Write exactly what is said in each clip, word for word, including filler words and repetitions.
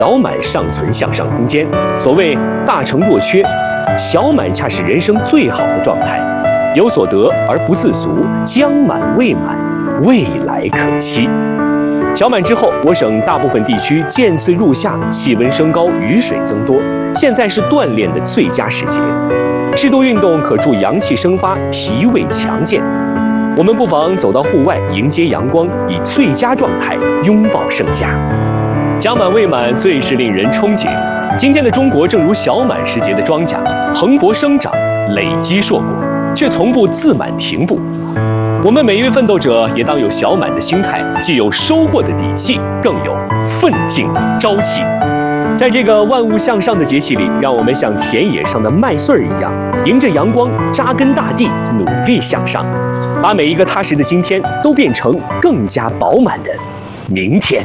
小满尚存向上空间。所谓大成若缺，小满恰是人生最好的状态。有所得而不自足，将满未满，未来可期。小满之后，我省大部分地区渐次入夏，气温升高，雨水增多。现在是锻炼的最佳时节，适度运动可助阳气生发，脾胃强健。我们不妨走到户外，迎接阳光，以最佳状态拥抱盛夏。将满未满，最是令人憧憬。今天的中国正如小满时节的庄稼，蓬勃生长，累积硕果，却从不自满停步。我们每一位奋斗者也当有小满的心态，既有收获的底气，更有奋进朝气。在这个万物向上的节气里，让我们像田野上的麦穗儿一样，迎着阳光扎根大地，努力向上，把每一个踏实的今天都变成更加饱满的明天。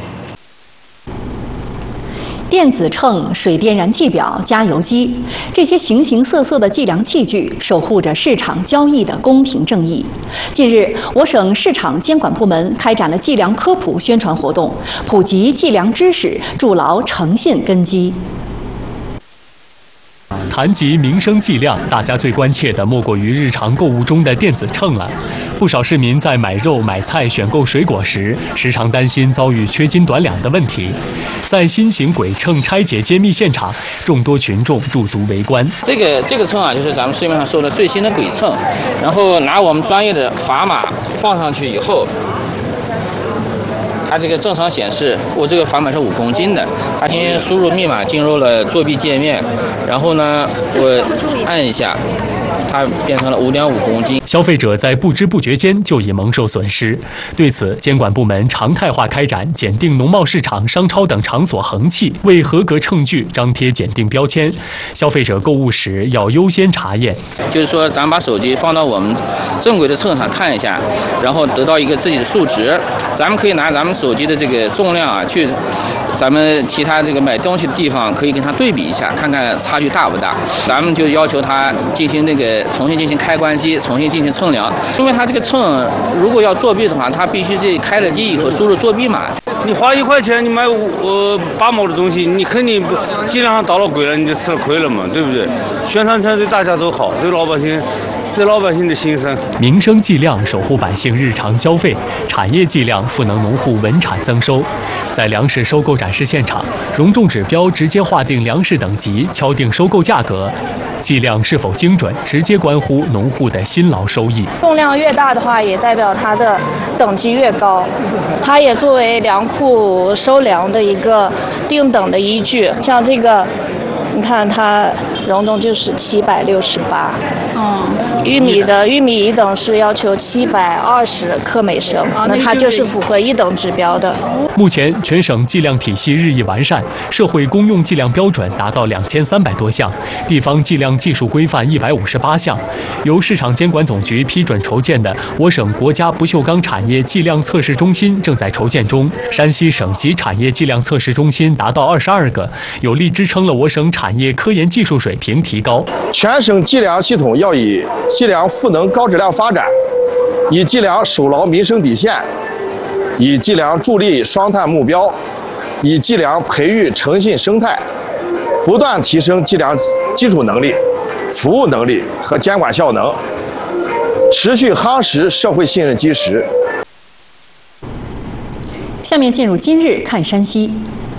电子秤、水电燃气表、加油机，这些形形色色的计量器具守护着市场交易的公平正义。近日，我省市场监管部门开展了计量科普宣传活动，普及计量知识，筑牢诚信根基。 谈及民生计量，大家最关切的莫过于日常购物中的电子秤了。不少市民在买肉、买菜、选购水果时，时常担心遭遇缺斤短两的问题。在新型轨秤拆解揭秘现场，众多群众驻足围观。 这个这个秤啊，就是咱们市面上售的最新的轨秤，然后拿我们专业的砝码放上去以后。它这个正常显示，我这个砝码是五公斤的。它今天输入密码进入了作弊界面，然后呢，我按一下，它变成了五点五公斤。 消费者在不知不觉间就已蒙受损失。对此，监管部门常态化开展检定农贸市场、商超等场所衡器，为合格秤具张贴检定标签。消费者购物时要优先查验。 就是说，咱们把手机放到我们正规的秤上看一下，然后得到一个自己的数值。咱们可以拿咱们手机的这个重量啊，去咱们其他这个买东西的地方可以跟它对比一下，看看差距大不大。咱们就要求它进行那个重新进行开关机，重新进行称量。因为它这个秤如果要作弊的话，它必须这开了机以后输入作弊码。 你花一块钱你买呃八毛的东西，你肯定计量上捣了鬼了，你就吃了亏了嘛，对不对？宣传才对大家都好，对老百姓。这老百姓的心声。 民生计量守护百姓日常消费，产业计量赋能农户稳产增收。在粮食收购展示现场，容重指标直接划定粮食等级，敲定收购价格。计量是否精准，直接关乎农户的辛劳收益。 重量越大的话，也代表它的等级越高，它也作为粮库收粮的一个定等的依据。像这个，你看它容重就是七百六十八。嗯，玉米的玉米一等是要求七百二十克每升，那它就是符合一等指标的。 目前，全省计量体系日益完善，社会公用计量标准达到两千三百多项，地方计量技术规范一百五十八项。由市场监管总局批准筹建的我省国家不锈钢产业计量测试中心正在筹建中。山西省级产业计量测试中心达到二十二个，有力支撑了我省产业科研技术水平提高。 全省计量系统要以计量赋能高质量发展，以计量守牢民生底线，以计量助力双碳目标，以计量培育诚信生态，不断提升计量基础能力、服务能力和监管效能，持续夯实社会信任基石。 下面进入今日看山西。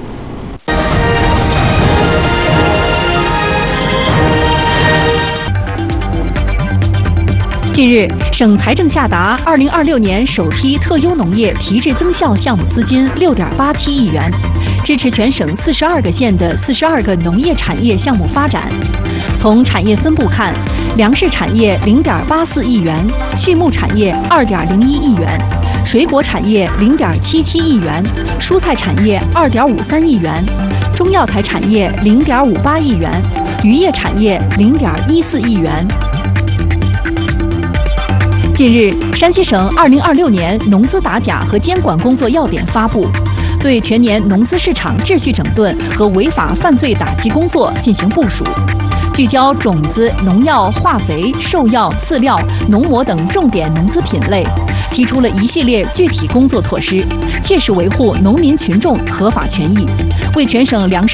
近日，省财政下达二零二六年首批特优农业提质增效项目资金六点八七亿元，支持全省四十二个县的四十二个农业产业项目发展。从产业分布看，粮食产业零点八四亿元，畜牧产业二点零一亿元，水果产业零点七七亿元，蔬菜产业二点五三亿元，中药材产业零点五八亿元，渔业产业零点一四亿元。近日，山西省二零二六年农资打假和监管工作要点发布，对全年农资市场秩序整顿和违法犯罪打击工作进行部署，聚焦种子、农药、化肥、兽药、饲料、农膜等重点农资品类，提出了一系列具体工作措施，切实维护农民群众合法权益，为全省粮食